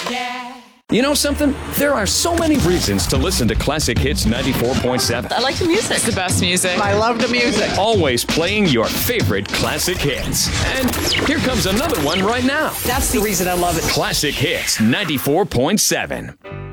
You know something? There are so many reasons to listen to Classic Hits 94.7. I like the music. It's the best music. I love the music. Always playing your favorite classic hits. And here comes another one right now. That's the reason I love it. Classic Hits 94.7.